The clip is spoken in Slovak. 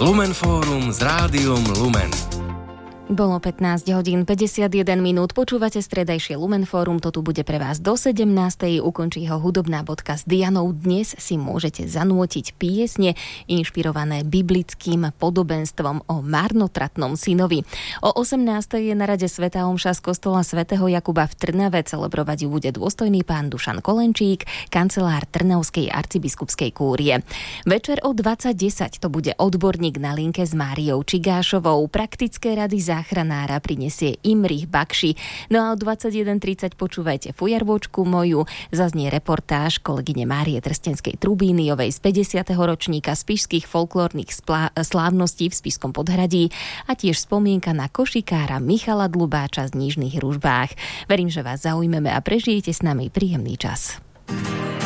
Lumenfórum s Rádiom Lumen. Bolo 15 hodín 51 minút. Počúvate stredajšie Lumenfórum. To tu bude pre vás do 17. Ukončí ho hudobná bodka s Dianou. Dnes si môžete zanútiť piesne inšpirované biblickým podobenstvom o marnotratnom synovi. O 18. je na rade svätá omša z kostola svätého Jakuba v Trnave. Celebrovať ju bude dôstojný pán Dušan Kolenčík, kancelár Trnavskej arcibiskupskej kúrie. Večer o 20:10 to bude odborník na linke s Máriou Čigášovou. Praktické rady záchranára prinesie Imrich Bakši. No a o 21:30 počúvajte Fujarvočku moju. Zaznie reportáž kolegyne Márie Trstenskej-Trubíniovej z 50. ročníka spišských folklórnych slávností v Spišskom podhradí a tiež spomienka na košikára Michala Dlubáča z Nižných Ružbách. Verím, že vás zaujmeme a prežijete s nami príjemný čas.